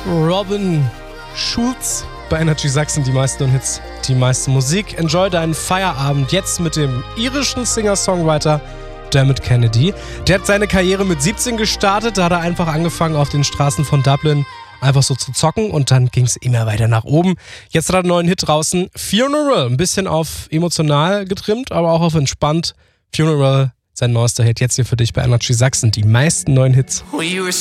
Robin Schulz bei Energy Sachsen, die meisten Hits, die meiste Musik. Enjoy deinen Feierabend jetzt mit dem irischen Singer-Songwriter Dermot Kennedy. Der hat seine Karriere mit 17 gestartet, da hat er einfach angefangen auf den Straßen von Dublin einfach so zu zocken und dann ging es immer weiter nach oben. Jetzt hat er einen neuen Hit draußen, Funeral, ein bisschen auf emotional getrimmt, aber auch auf entspannt. Funeral, sein neuester Hit, jetzt hier für dich bei Energy Sachsen, die meisten neuen Hits.